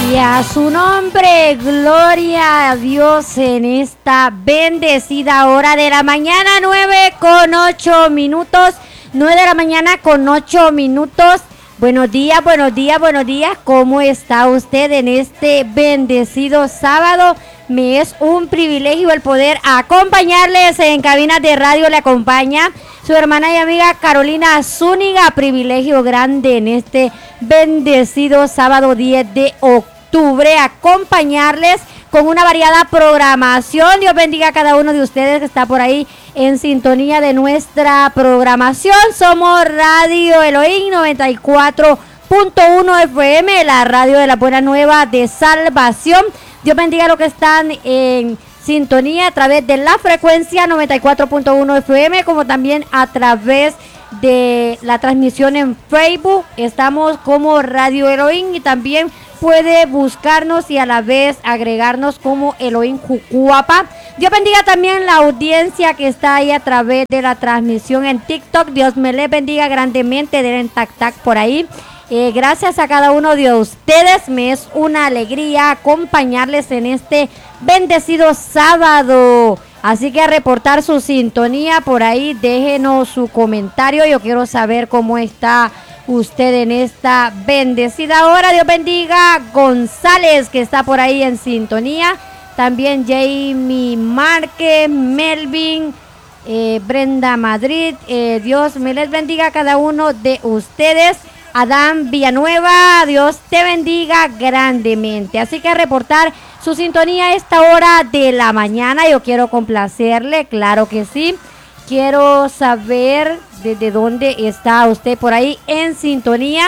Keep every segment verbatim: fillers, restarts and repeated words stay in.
Y a su nombre, gloria a Dios en esta bendecida hora de la mañana, nueve con ocho minutos, nueve de la mañana con ocho minutos. Buenos días, buenos días, buenos días. ¿Cómo está usted en este bendecido sábado? Me es un privilegio el poder acompañarles en cabinas de radio. Le acompaña su hermana y amiga Carolina Zúñiga. Privilegio grande en este bendecido sábado diez de octubre acompañarles con una variada programación. Dios bendiga a cada uno de ustedes que está por ahí en sintonía de nuestra programación. Somos Radio Elohim noventa y cuatro punto uno F M, la radio de la buena nueva de salvación. Dios bendiga a los que están en sintonía a través de la frecuencia noventa y cuatro punto uno F M, como también a través de la transmisión en Facebook. Estamos como Radio Elohim y también puede buscarnos y a la vez agregarnos como Elohim Jucuapa. Dios bendiga también la audiencia que está ahí a través de la transmisión en TikTok. Dios me les bendiga grandemente, den tac tac por ahí. Eh, gracias a cada uno de ustedes, me es una alegría acompañarles en este bendecido sábado. Así que a reportar su sintonía por ahí, déjenos su comentario. Yo quiero saber cómo está usted en esta bendecida hora. Dios bendiga González, que está por ahí en sintonía. También Jamie Márquez, Melvin, eh, Brenda Madrid. Eh, Dios me les bendiga a cada uno de ustedes. Adán Villanueva, Dios te bendiga grandemente. Así que a reportar su sintonía a esta hora de la mañana. Yo quiero complacerle, claro que sí. Quiero saber desde dónde está usted por ahí en sintonía.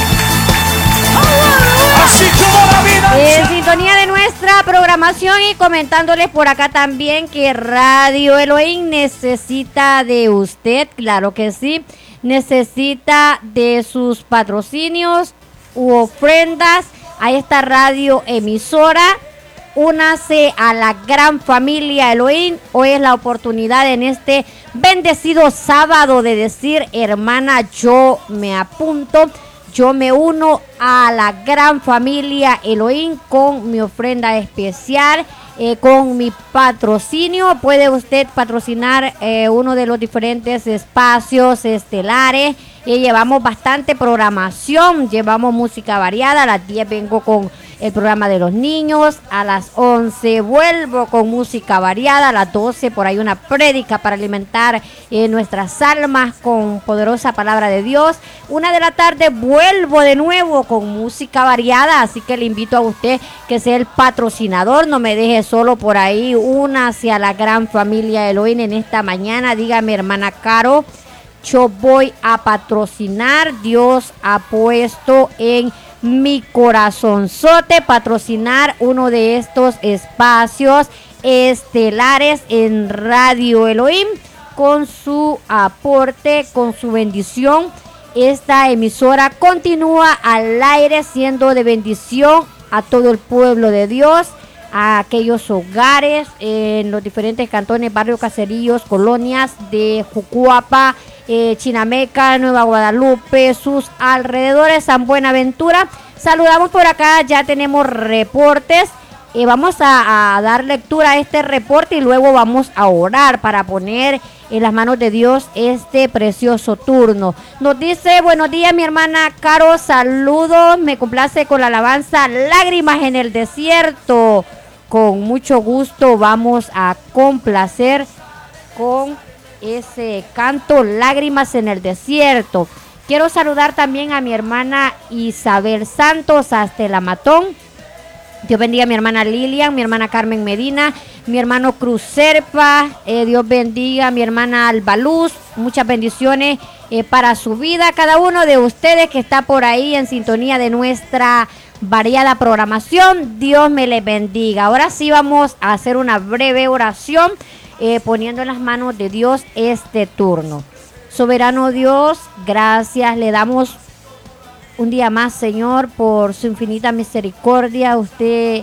Así como la vida. En sintonía de nuestra programación y comentándoles por acá también que Radio Elohim necesita de usted, claro que sí. Necesita de sus patrocinios u ofrendas a esta radio emisora. Únase a la gran familia Elohim. Hoy es la oportunidad en este bendecido sábado de decir: hermana, yo me apunto, yo me uno a la gran familia Elohim con mi ofrenda especial. Eh, con mi patrocinio puede usted patrocinar eh, uno de los diferentes espacios estelares. Eh, llevamos bastante programación, llevamos música variada. A las diez vengo con el programa de los niños, a las once vuelvo con música variada, a las doce por ahí una prédica para alimentar eh, nuestras almas con poderosa palabra de Dios. Una de la tarde vuelvo de nuevo con música variada, así que le invito a usted que sea el patrocinador, no me deje solo por ahí. Una hacia la gran familia Elohim en esta mañana. Dígame, hermana Caro, yo voy a patrocinar. Dios ha puesto en mi corazonzote patrocinar uno de estos espacios estelares en Radio Elohim. Con su aporte, con su bendición, esta emisora continúa al aire siendo de bendición a todo el pueblo de Dios, a aquellos hogares en los diferentes cantones, barrios, caseríos, colonias de Jucuapa, eh, Chinameca, Nueva Guadalupe, sus alrededores, San Buenaventura. Saludamos por acá, ya tenemos reportes. Eh, vamos a, a dar lectura a este reporte y luego vamos a orar para poner en las manos de Dios este precioso turno. Nos dice: buenos días, mi hermana Caro, saludos, me complace con la alabanza Lágrimas en el Desierto. Con mucho gusto vamos a complacer con ese canto Lágrimas en el Desierto. Quiero saludar también a mi hermana Isabel Santos hasta el Amatón. Dios bendiga a mi hermana Lilian, mi hermana Carmen Medina, mi hermano Cruz Serpa. Eh, Dios bendiga a mi hermana Albaluz. Muchas bendiciones eh, para su vida. Cada uno de ustedes que está por ahí en sintonía de nuestra variada programación. Dios me les bendiga. Ahora sí vamos a hacer una breve oración eh, poniendo en las manos de Dios este turno. Soberano Dios, gracias le damos un día más, Señor, por su infinita misericordia. Usted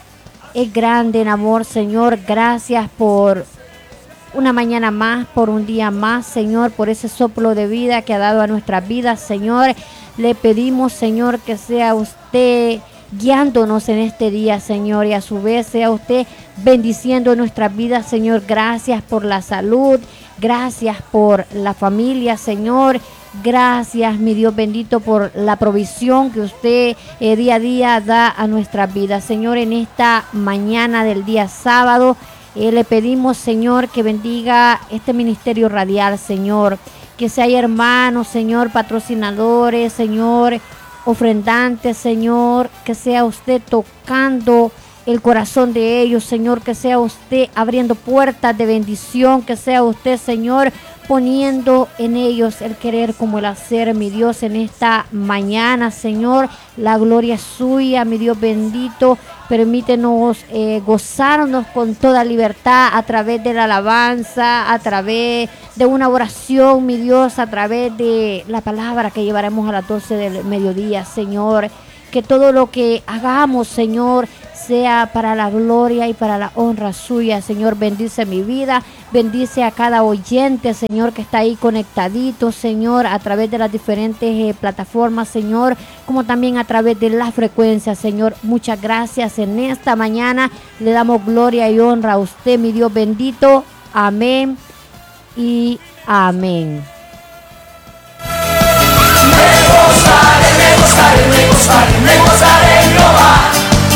es grande en amor, Señor. Gracias por una mañana más, por un día más, Señor, por ese soplo de vida que ha dado a nuestras vidas, Señor. Le pedimos, Señor, que sea usted guiándonos en este día, Señor, y a su vez sea usted bendiciendo nuestras vidas, Señor. Gracias por la salud, gracias por la familia, Señor. Gracias, mi Dios bendito, por la provisión que usted eh, día a día da a nuestras vidas. Señor, en esta mañana del día sábado, eh, le pedimos, Señor, que bendiga este ministerio radial, Señor. Que sea hermanos, Señor, patrocinadores, Señor, ofrendantes, Señor. Que sea usted tocando el corazón de ellos, Señor. Que sea usted abriendo puertas de bendición. Que sea usted, Señor, poniendo en ellos el querer como el hacer, mi Dios, en esta mañana, Señor. La gloria es suya, mi Dios bendito. Permítenos eh, gozarnos con toda libertad a través de la alabanza, a través de una oración, mi Dios, a través de la palabra que llevaremos a las doce del mediodía, Señor. Que todo lo que hagamos, Señor, sea para la gloria y para la honra suya, Señor. Bendice mi vida, bendice a cada oyente, Señor, que está ahí conectadito, Señor, a través de las diferentes eh, plataformas, Señor, como también a través de la frecuencia, Señor. Muchas gracias en esta mañana. Le damos gloria y honra a usted, mi Dios bendito. Amén y amén. Me gozaré, me gozaré, me gozaré, me gozaré en Jehová.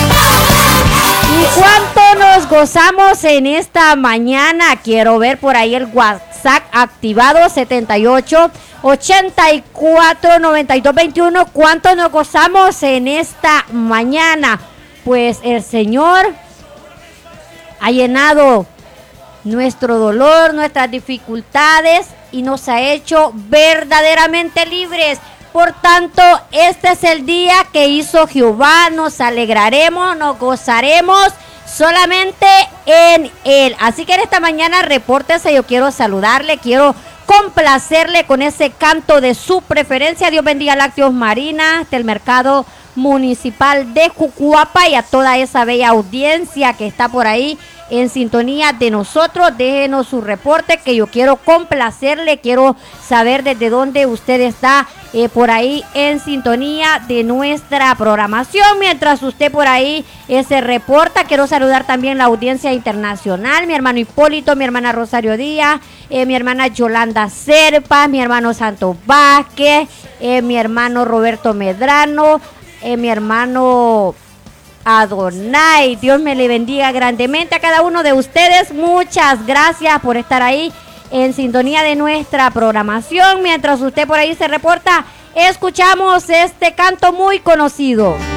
¿Y cuánto nos gozamos en esta mañana? Quiero ver por ahí el WhatsApp activado, setenta y ocho, ochenta y cuatro, noventa y dos, veintiuno. ¿Cuánto nos gozamos en esta mañana? Pues el Señor ha llenado nuestro dolor, nuestras dificultades y nos ha hecho verdaderamente libres. Por tanto, este es el día que hizo Jehová. Nos alegraremos, nos gozaremos solamente en Él. Así que en esta mañana repórtese. Yo quiero saludarle, quiero complacerle con ese canto de su preferencia. Dios bendiga Lácteos Marina del mercado municipal de Jucuapa y a toda esa bella audiencia que está por ahí en sintonía de nosotros. Déjenos su reporte que yo quiero complacerle, quiero saber desde dónde usted está eh, por ahí en sintonía de nuestra programación. Mientras usted por ahí eh, se reporta, quiero saludar también la audiencia internacional, mi hermano Hipólito, mi hermana Rosario Díaz, eh, mi hermana Yolanda Serpa, mi hermano Santos Vázquez, eh, mi hermano Roberto Medrano, eh, mi hermano Adonai. Dios me le bendiga grandemente a cada uno de ustedes. Muchas gracias por estar ahí en sintonía de nuestra programación. Mientras usted por ahí se reporta, escuchamos este canto muy conocido.